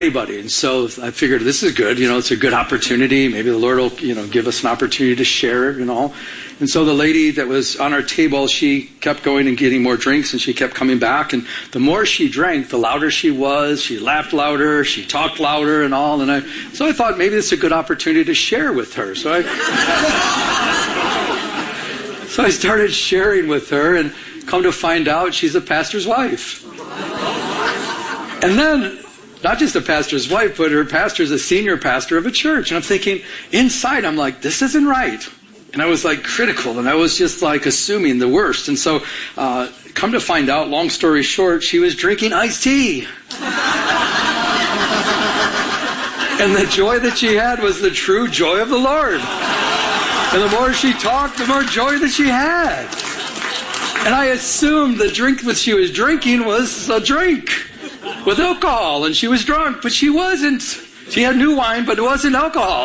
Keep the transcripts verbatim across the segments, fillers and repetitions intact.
anybody. And so I figured this is good. You know, it's a good opportunity. Maybe the Lord will, you know, give us an opportunity to share, you know. And so the lady that was on our table, she kept going and getting more drinks, and she kept coming back. And the more she drank, the louder she was. She laughed louder. She talked louder and all. And I, so I thought maybe this is a good opportunity to share with her. So I, so I started sharing with her, and come to find out she's a pastor's wife. And then, not just a pastor's wife, but her pastor is a senior pastor of a church. And I'm thinking, inside, I'm like, this isn't right. And I was like critical, and I was just like assuming the worst. And so, uh, come to find out, long story short, she was drinking iced tea. And the joy that she had was the true joy of the Lord. And the more she talked, the more joy that she had. And I assumed the drink that she was drinking was a drink with alcohol, and she was drunk, but she wasn't. She had new wine, but it wasn't alcohol.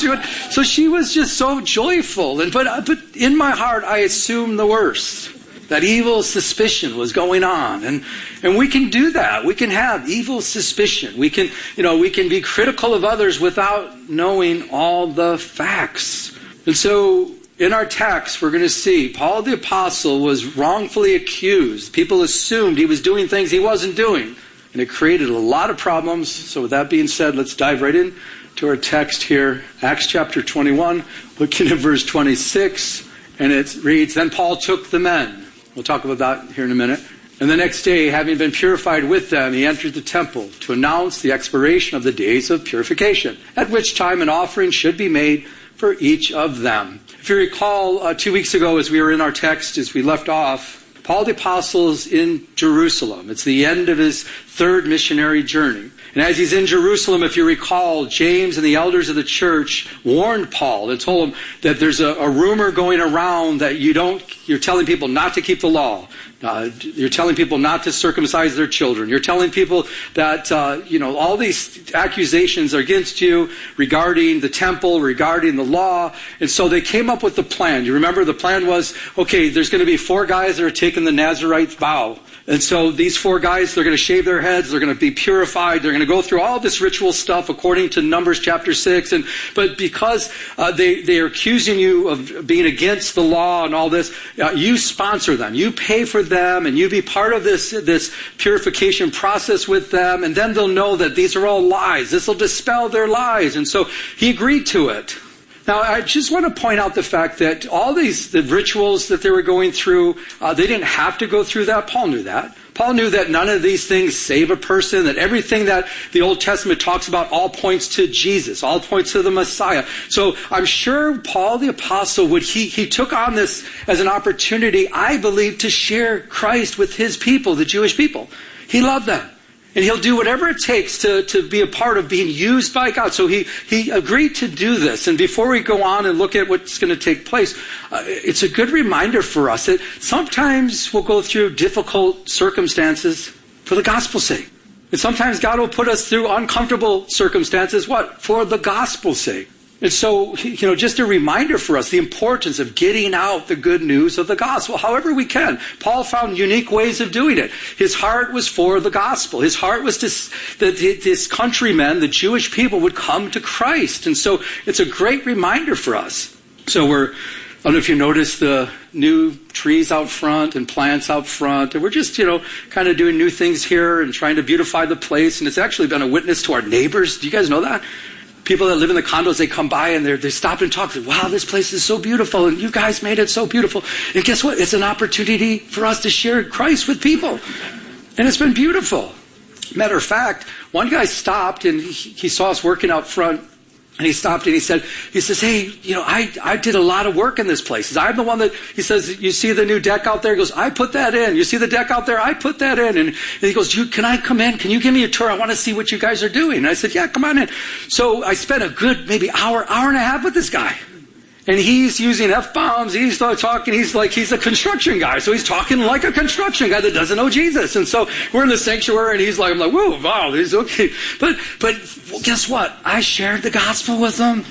So she was just so joyful. And but but in my heart, I assumed the worst. That evil suspicion was going on. And and we can do that. We can have evil suspicion. We can, you know, we can be critical of others without knowing all the facts. And so in our text, we're going to see Paul the Apostle was wrongfully accused. People assumed he was doing things he wasn't doing. And it created a lot of problems. So with that being said, let's dive right in to our text here. Acts chapter twenty-one, looking at verse twenty-six. And it reads, Then Paul took the men. We'll talk about that here in a minute. And the next day, having been purified with them, he entered the temple to announce the expiration of the days of purification, at which time an offering should be made for each of them. If you recall, uh, two weeks ago as we were in our text, as we left off, Paul the Apostle is in Jerusalem. It's the end of his third missionary journey. And as he's in Jerusalem, if you recall, James and the elders of the church warned Paul and told him that there's a, a rumor going around that you don't, you're telling people not to keep the law. Uh, you're telling people not to circumcise their children. You're telling people that, uh, you know, all these accusations are against you regarding the temple, regarding the law. And so they came up with the plan. You remember the plan was, okay, there's going to be four guys that are taking the Nazarite vow. And so these four guys, they're going to shave their heads. They're going to be purified. They're going to go through all this ritual stuff according to Numbers chapter six. And but because uh, they they are accusing you of being against the law and all this, uh, you sponsor them. You pay for them, and you be part of this this purification process with them. And then they'll know that these are all lies. This will dispel their lies. And so he agreed to it. Now, I just want to point out the fact that all these the rituals that they were going through, uh, they didn't have to go through that. Paul knew that. Paul knew that none of these things save a person, that everything that the Old Testament talks about all points to Jesus, all points to the Messiah. So I'm sure Paul the Apostle, would he, he took on this as an opportunity, I believe, to share Christ with his people, the Jewish people. He loved them. And he'll do whatever it takes to, to be a part of being used by God. So he, he agreed to do this. And before we go on and look at what's going to take place, uh, it's a good reminder for us that sometimes we'll go through difficult circumstances for the gospel's sake. And sometimes God will put us through uncomfortable circumstances, what? For the gospel's sake. And so, you know, just a reminder for us, the importance of getting out the good news of the gospel, however we can. Paul found unique ways of doing it. His heart was for the gospel. His heart was to, that his countrymen, the Jewish people, would come to Christ. And so it's a great reminder for us. So we're, I don't know if you noticed the new trees out front and plants out front. And we're just, you know, kind of doing new things here and trying to beautify the place. And it's actually been a witness to our neighbors. Do you guys know that? People that live in the condos, they come by and they stop and talk. Wow, this place is so beautiful, and you guys made it so beautiful. And guess what? It's an opportunity for us to share Christ with people. And it's been beautiful. Matter of fact, one guy stopped and he, he saw us working out front. And he stopped and he said, he says, hey, you know, I, I did a lot of work in this place. I'm the one that, he says, you see the new deck out there? He goes, I put that in. You see the deck out there? I put that in. And, and he goes, you, can I come in? Can you give me a tour? I want to see what you guys are doing. And I said, yeah, come on in. So I spent a good maybe hour, hour and a half with this guy. And he's using F-bombs. He's talking, he's like, he's a construction guy. So he's talking like a construction guy that doesn't know Jesus. And so we're in the sanctuary and he's like, I'm like, whoa, wow, he's okay. But, but well, guess what? I shared the gospel with him.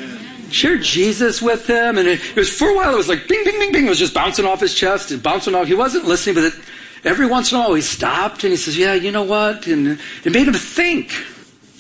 Shared Jesus with him. And it, it was, for a while, it was like, bing, bing, bing, bing. It was just bouncing off his chest and bouncing off. He wasn't listening, but it, every once in a while he stopped and he says, yeah, you know what? And it made him think.